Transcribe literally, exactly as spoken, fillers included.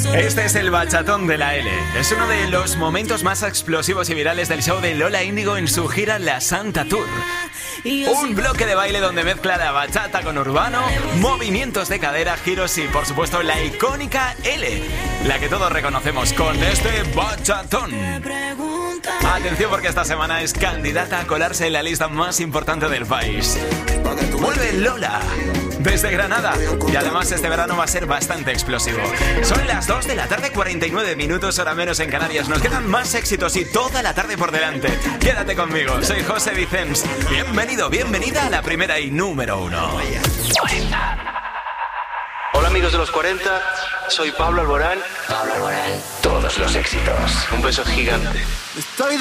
Este es el bachatón de la L. Es uno de los momentos más explosivos y virales del show de Lola Índigo en su gira La Santa Tour. Un bloque de baile donde mezcla la bachata con urbano, movimientos de cadera, giros y, por supuesto, la icónica L, la que todos reconocemos con este bachatón. Atención, porque esta semana es candidata a colarse en la lista más importante del país. Vuelve Lola desde Granada y además este verano va a ser bastante explosivo. Son las dos de la tarde, cuarenta y nueve minutos, hora menos en Canarias. Nos quedan más éxitos y toda la tarde por delante. Quédate conmigo, soy José Vicens. Bienvenido, bienvenida a la primera y número uno. Hola amigos de los cuarenta, soy Pablo Alborán. Pablo Alborán. Todos los éxitos. Un beso gigante. Estoy